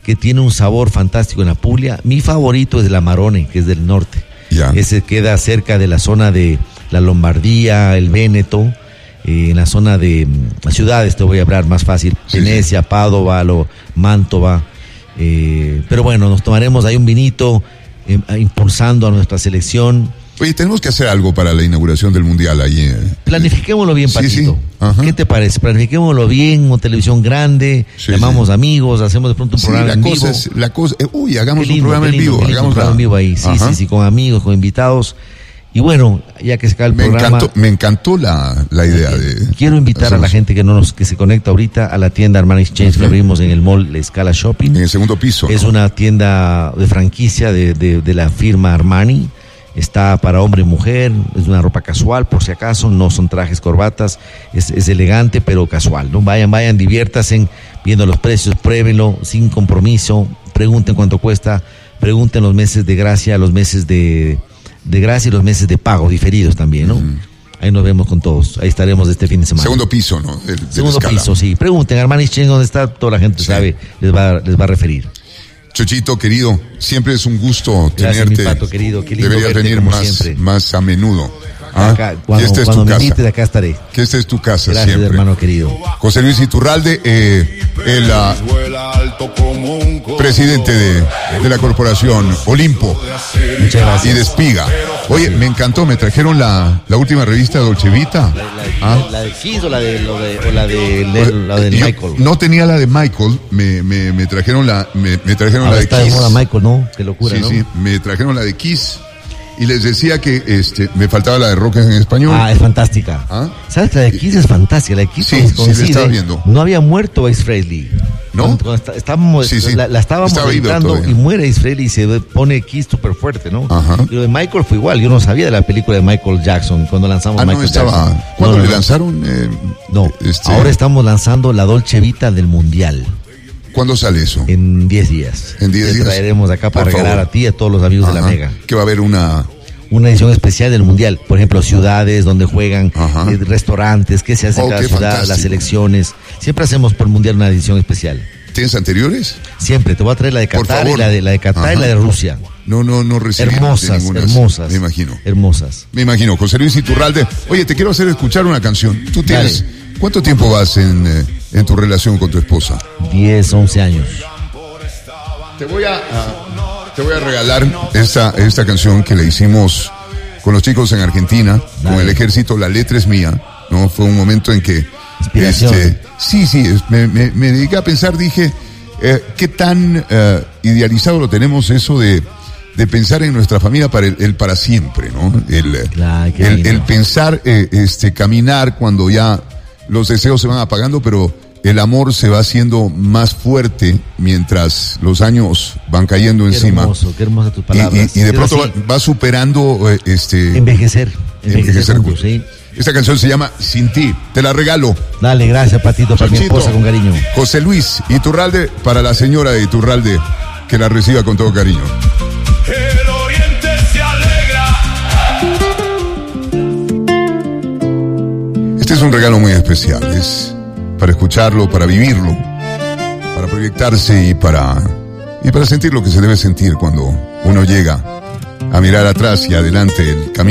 que tiene un sabor fantástico en Apulia. Mi favorito es el Amarone, que es del norte. Ese queda cerca de la zona de la Lombardía, el Véneto, en la zona de las ciudades, te voy a hablar más fácil, Venecia, Padova, Mantova. Pero bueno, nos tomaremos ahí un vinito, impulsando a nuestra selección. Oye, tenemos que hacer algo para la inauguración del Mundial ahí. Planifiquémoslo bien, Patito. ¿Qué te parece? Planifiquémoslo bien, una televisión grande, llamamos amigos, hacemos de pronto un programa en vivo. Hagamos un programa en vivo. Hagamos un programa en vivo ahí, sí, con amigos, con invitados. Y bueno, ya que se acaba el programa... Me encantó la idea de... Quiero invitar a la gente que se conecta ahorita a la tienda Armani Exchange que abrimos en el mall La Scala Shopping. En el segundo piso. Es una tienda de franquicia de la firma Armani. Está para hombre y mujer, es una ropa casual por si acaso, no son trajes, corbatas, es elegante pero casual, ¿no? Vayan, diviértanse viendo los precios, pruébenlo sin compromiso, pregunten cuánto cuesta, pregunten los meses de gracia, los meses de gracia y los meses de pago diferidos también, ¿no? Ahí nos vemos con todos, ahí estaremos este fin de semana. Segundo piso, ¿no? Segundo piso, sí. Pregunten, Armani Exchange, ¿dónde está? Toda la gente sabe, les va a referir. Chochito, querido, siempre es un gusto tenerte. Mi Pato, querido. Qué lindo deberías venir más a menudo. Acá, cuando me invites, acá estaré. Que esta es tu casa. Gracias, siempre. Hermano querido. José Luis Iturralde, el presidente de la corporación Olimpo. Muchas gracias. Y de Espiga. Oye, me encantó, me trajeron la última revista Dolce Vita. ¿La de Kiss o la de Michael? No tenía la de Michael, me trajeron la de Kiss. Está de moda Michael, ¿no? Qué locura, ¿no? Sí, me trajeron la de Kiss. Y les decía que me faltaba la de rock en español. Es fantástica. ¿Sabes que la de Kiss es fantástica? La de Kiss la estaba viendo. No había muerto Ace Frehley. ¿No? Cuando la estábamos editando y muere Ace Frehley y se pone Kiss súper fuerte, ¿no? Y lo de Michael fue igual. Yo no sabía de la película de Michael Jackson cuando lanzamos Michael Jackson. ¿Cuándo le lanzaron? Ahora estamos lanzando la Dolce Vita del Mundial. ¿Cuándo sale eso? En 10 días. En 10 días. Te traeremos acá para regalar a ti y a todos los amigos de la Mega. Que va a haber una edición especial del Mundial. Por ejemplo, ciudades donde juegan, restaurantes, qué se hace en cada ciudad, fantástico. Las selecciones. Siempre hacemos por el Mundial una edición especial. ¿Tienes anteriores? Siempre. Te voy a traer la de Qatar y la de Qatar y la de Rusia. No recibí. Hermosas. Me imagino. Hermosas. Me imagino. José Luis Iturralde. Oye, te quiero hacer escuchar una canción. Tú tienes... ¿Cuánto tiempo vas en tu relación con tu esposa? 10, 11 años. Te voy a regalar esta canción que le hicimos con los chicos en Argentina, con el ejército. La letra es mía, ¿no? Fue un momento en que... Inspiración. Me dediqué a pensar, dije, qué tan idealizado lo tenemos eso de pensar en nuestra familia para siempre, ¿no? El pensar, caminar cuando ya los deseos se van apagando, pero el amor se va haciendo más fuerte mientras los años van cayendo encima. Qué hermosa tus palabras. Y de pronto va superando envejecer juntos, sí. Esta canción se llama Sin Ti. Te la regalo. Dale, gracias, Patito, para mi esposa con cariño. José Luis Iturralde, para la señora de Iturralde, que la reciba con todo cariño. El oriente se alegra. Este es un regalo muy especial. Es para escucharlo, para vivirlo, para proyectarse y para sentir lo que se debe sentir cuando uno llega a mirar atrás y adelante el camino.